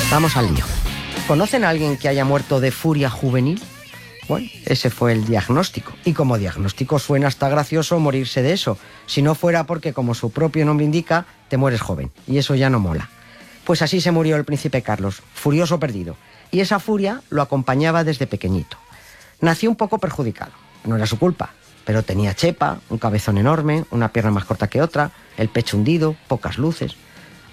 Vamos al lío. ¿Conocen a alguien que haya muerto de furia juvenil? Bueno, ese fue el diagnóstico. Y como diagnóstico suena hasta gracioso morirse de eso, si no fuera porque, como su propio nombre indica, te mueres joven. Y eso ya no mola. Pues así se murió el príncipe Carlos, furioso perdido. Y esa furia lo acompañaba desde pequeñito. Nació un poco perjudicado. No era su culpa, pero tenía chepa, un cabezón enorme, una pierna más corta que otra, el pecho hundido, pocas luces.